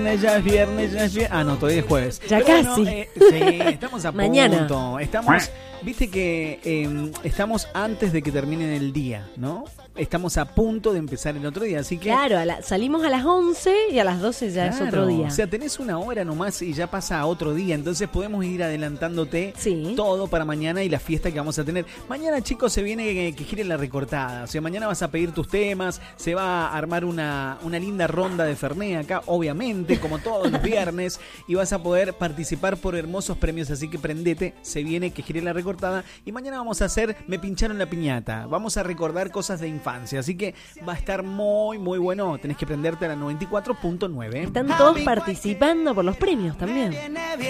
Ya es viernes, ya es viernes. Ah, no, todavía es jueves. Ya pero casi. Bueno, sí, estamos a Mañana. punto. Estamos, viste que estamos antes de que termine el día, ¿no? Estamos a punto de empezar el otro día, así que... Claro, salimos a las 11 y a las 12 ya es otro día. O sea, tenés una hora nomás y ya pasa a otro día. Entonces podemos ir adelantándote todo para mañana y la fiesta que vamos a tener. Mañana, chicos, se viene que gire la recortada. O sea, mañana vas a pedir tus temas, se va a armar una linda ronda de Fernet acá, obviamente, como todos los viernes, y vas a poder participar por hermosos premios. Así que prendete, se viene que gire la recortada. Y mañana vamos a hacer Me pincharon la piñata. Vamos a recordar cosas de infancia. Así que va a estar muy, muy bueno. Tenés que prenderte a la 94.9. Están todos participando por los premios también.